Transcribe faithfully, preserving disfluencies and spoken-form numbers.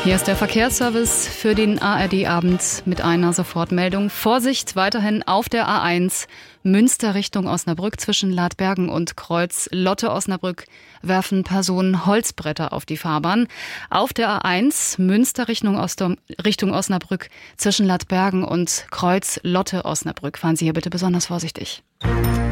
Hier ist der Verkehrsservice für den A R D-Abend mit einer Sofortmeldung. Vorsicht weiterhin auf der A eins, Münster Richtung Osnabrück zwischen Ladbergen und Kreuz Lotte Osnabrück werfen Personen Holzbretter auf die Fahrbahn. Auf der A eins, Münster Richtung, Ostom- Richtung Osnabrück zwischen Ladbergen und Kreuz Lotte Osnabrück. Fahren Sie hier bitte besonders vorsichtig.